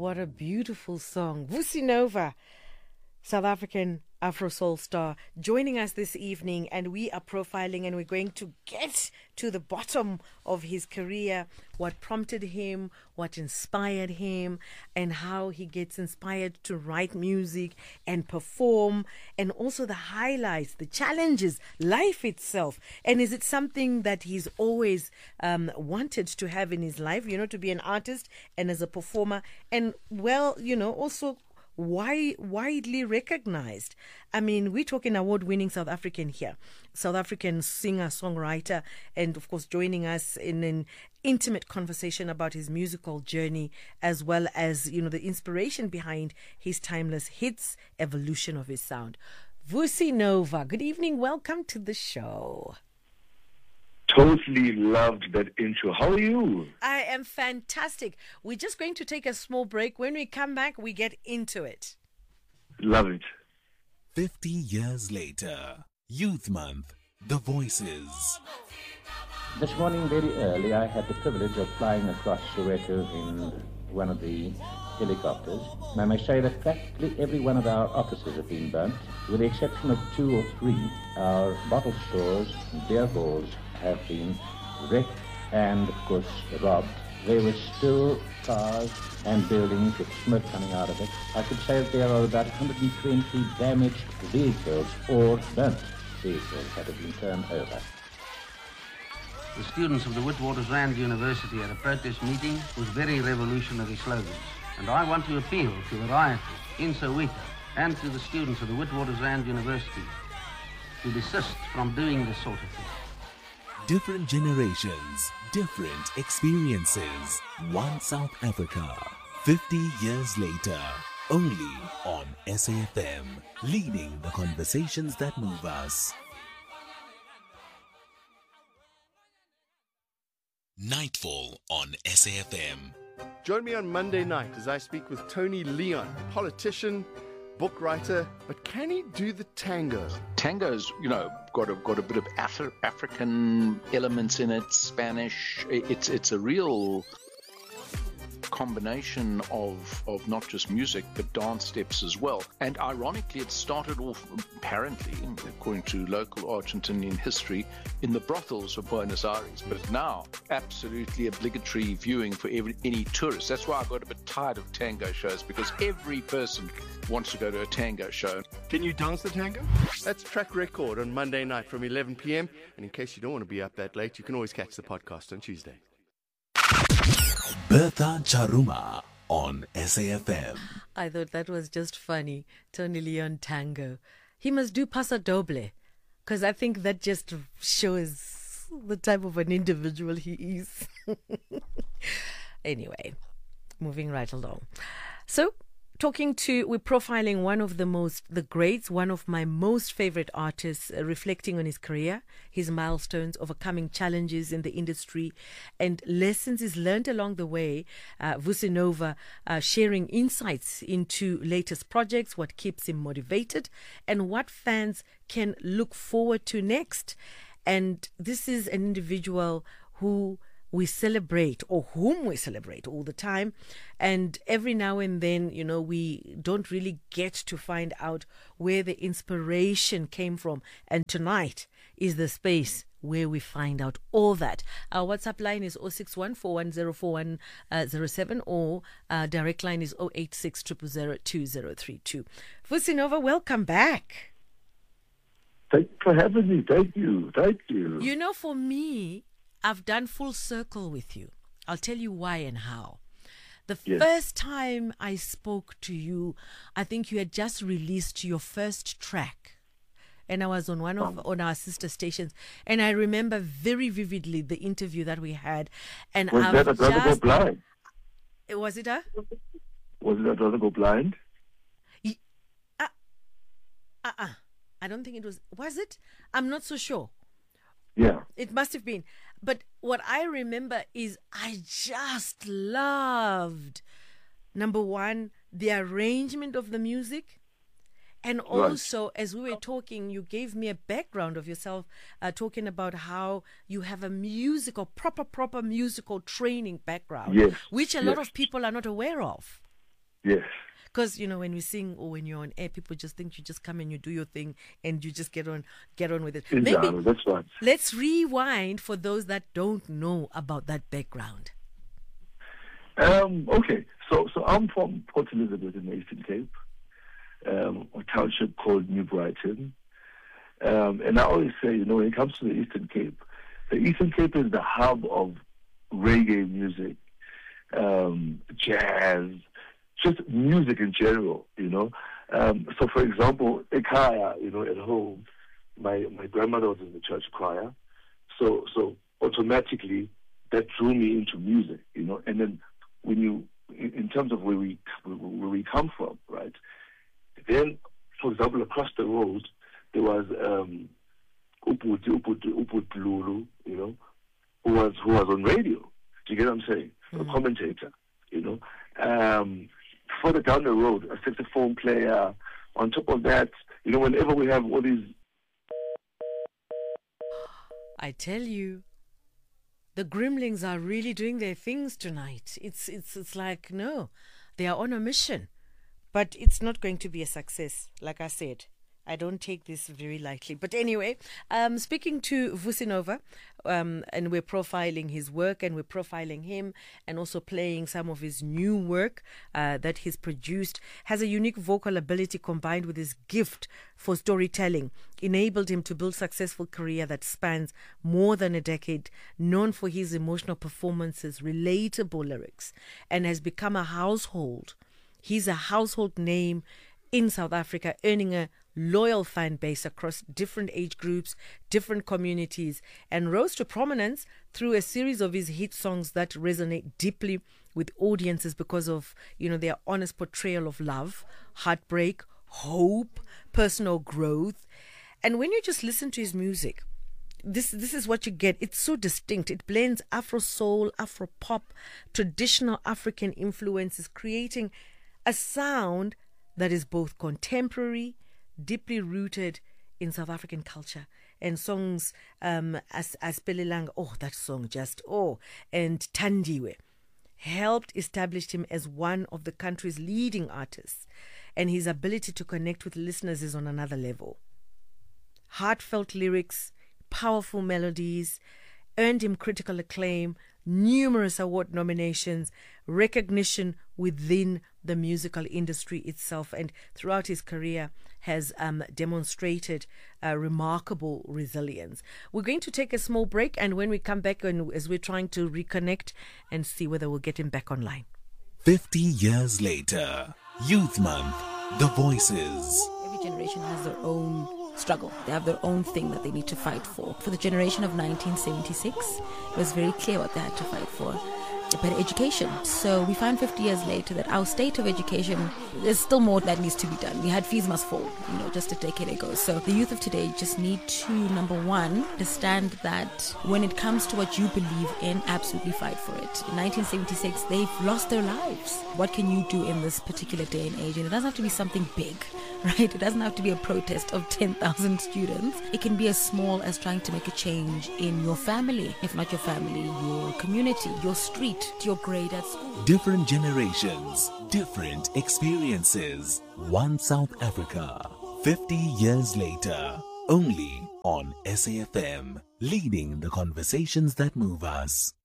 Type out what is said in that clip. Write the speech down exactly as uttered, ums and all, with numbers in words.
what a beautiful song. Vusi Nova, South African Afro soul star, joining us this evening, and we are profiling and we're going to get to the bottom of his career, what prompted him, what inspired him, and how he gets inspired to write music and perform, and also the highlights, the challenges, life itself. And is it something that he's always um, wanted to have in his life, you know, to be an artist and as a performer, and well, you know, also Why widely recognized? I mean, we're talking award-winning South African here, South African singer, songwriter, and of course joining us in an intimate conversation about his musical journey, as well as, you know, the inspiration behind his timeless hits, evolution of his sound. Vusi Nova, good evening. Welcome to the show. Totally loved that intro. How are you? I am fantastic. We're just going to take a small break. When we come back, we get into it. Love it. fifty years later, Youth Month, The Voices. This morning, very early, I had the privilege of flying across Soweto in one of the helicopters. And I may say that practically every one of our offices have been burnt, with the exception of two or three. Our bottle stores and beer halls have been wrecked and, of course, robbed. There were still cars and buildings with smoke coming out of it. I could say that there are about one hundred twenty damaged vehicles or burnt vehicles that have been turned over. The students of the Witwatersrand University at a protest meeting with very revolutionary slogans. And I want to appeal to the rioters in Soweto and to the students of the Witwatersrand University to desist from doing this sort of thing. Different generations, different experiences. One South Africa, fifty years later, only on S A F M, leading the conversations that move us. Nightfall on S A F M. Join me on Monday night as I speak with Tony Leon, politician, book writer, but can he do the tango? Tango's, you know, got a got a bit of Af- African elements in it, Spanish. It's it's a real combination of of not just music but dance steps as well. And ironically, it started off, apparently, according to local Argentinian history, in the brothels of Buenos Aires, but now absolutely obligatory viewing for every, any tourist. That's why I got a bit tired of tango shows, because every person wants to go to a tango show. Can you dance the tango? That's Track Record on Monday night from eleven p.m. And in case you don't want to be up that late, you can always catch the podcast on Tuesday. Bertha Charuma on S A F M. I thought that was just funny. Tony Leon tango. He must do Paso Doble, because I think that just shows the type of an individual he is. Anyway, moving right along. So, talking to, we're profiling one of the most, the greats, one of my most favorite artists, uh, reflecting on his career, his milestones, overcoming challenges in the industry, and lessons he's learned along the way. Uh, Vusi Nova uh, sharing insights into latest projects, what keeps him motivated, and what fans can look forward to next. And this is an individual who we celebrate, or whom we celebrate all the time. And every now and then, you know, we don't really get to find out where the inspiration came from. And tonight is the space where we find out all that. Our WhatsApp line is zero six one four one zero four one zero seven, or uh, direct line is zero eight six zero zero zero two zero three two. Vusi Nova, welcome back. Thank you for having me. Thank you. Thank you. You know, for me, I've done full circle with you. I'll tell you why and how. The Yes. first time I spoke to you, I think you had just released your first track. And I was on one of on our sister stations. And I remember very vividly the interview that we had. And Was I've that a brother go just, blind? was it a? Was it a brother go blind? Uh, uh-uh. I don't think it was. Was it? I'm not so sure. Yeah. It must have been. But what I remember is I just loved, number one, the arrangement of the music. And also, right. as we were talking, you gave me a background of yourself, uh, talking about how you have a musical, proper, proper musical training background, yes. which a yes. lot of people are not aware of. Yes. Because, you know, when we sing or when you're on air, people just think you just come and you do your thing and you just get on get on with it. Exactly, Maybe that's right. let's rewind for those that don't know about that background. Um, okay, so so I'm from Port Elizabeth in the Eastern Cape, um, a township called New Brighton. Um, and I always say, you know, when it comes to the Eastern Cape, the Eastern Cape is the hub of reggae music, um, jazz, just music in general, you know. Um, so, for example, Ekaya, you know, at home, my, my grandmother was in the church choir, so so automatically that drew me into music, you know. And then when you, in, in terms of where we where we come from, right? Then, for example, across the road, there was um, Uputi Uputi Uputi Lulu, you know, who was who was on radio. Do you get what I'm saying? Mm. A commentator, you know. Um, further down the road, a saxophone player. On top of that, you know, whenever we have all these... I tell you, the Gremlings are really doing their things tonight. It's it's it's like, no, they are on a mission. But it's not going to be a success, like I said. I don't take this very lightly. But anyway, um, speaking to Vusi Nova, um, and we're profiling his work and we're profiling him and also playing some of his new work uh, that he's produced, has a unique vocal ability combined with his gift for storytelling, enabled him to build a successful career that spans more than a decade, known for his emotional performances, relatable lyrics, and has become a household. He's a household name in South Africa, earning a loyal fan base across different age groups, different communities, and rose to prominence through a series of his hit songs that resonate deeply with audiences because of, you know, their honest portrayal of love, heartbreak, hope, personal growth. And when you just listen to his music, this this is what you get. It's so distinct. It blends Afro soul, Afro pop, traditional African influences, creating a sound that is both contemporary, deeply rooted in South African culture. And songs um, as as Pelelang, oh, that song just, oh, and Tandiwe helped establish him as one of the country's leading artists. And his ability to connect with listeners is on another level. Heartfelt lyrics, powerful melodies, earned him critical acclaim, numerous award nominations, recognition within the musical industry itself, and throughout his career has um, demonstrated uh, remarkable resilience. We're going to take a small break, and when we come back, and as we're trying to reconnect and see whether we'll get him back online. fifty years later, Youth Month, The Voices. Every generation has their own struggle. They have their own thing that they need to fight for. For the generation of nineteen seventy-six, it was very clear what they had to fight for. A better education. So we find fifty years later that our state of education, there's still more that needs to be done. We had fees must fall, you know, just a decade ago. So the youth of today just need to, number one, understand that when it comes to what you believe in, absolutely fight for it. In nineteen seventy-six, they've lost their lives. What can you do in this particular day and age? And it doesn't have to be something big, right? It doesn't have to be a protest of ten thousand students. It can be as small as trying to make a change in your family. If not your family, your community, your street, your grade at school. Different generations, different experiences. One South Africa. fifty years later. Only on S A F M. Leading the conversations that move us.